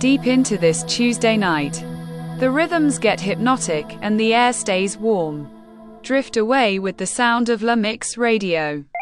deep into this Tuesday night. The rhythms get hypnotic, and the air stays warm. Drift away with the sound of La Mix Radio.